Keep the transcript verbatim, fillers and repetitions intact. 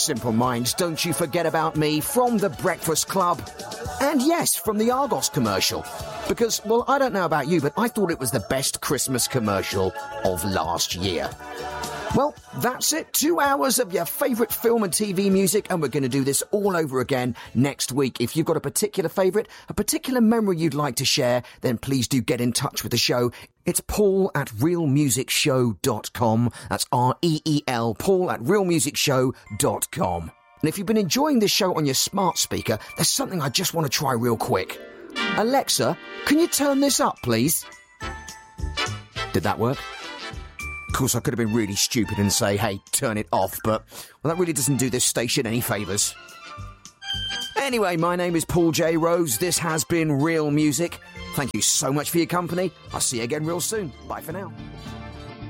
Simple Minds, Don't You Forget About Me from The Breakfast Club. And yes, from the Argos commercial. Because, well, I don't know about you, but I thought it was the best Christmas commercial of last year. Well, that's it. Two hours of your favourite film and T V music, and we're going to do this all over again next week. If you've got a particular favourite, a particular memory you'd like to share, then please do get in touch with the show. It's paul at real music show dot com. That's R E E L, paul at real music show dot com. And if you've been enjoying this show on your smart speaker, there's something I just want to try real quick. Alexa, can you turn this up, please? Did that work? Of course, I could have been really stupid and say, hey, turn it off, but, well, that really doesn't do this station any favours. Anyway, my name is Paul J. Rose. This has been Real Music. Thank you so much for your company. I'll see you again real soon. Bye for now.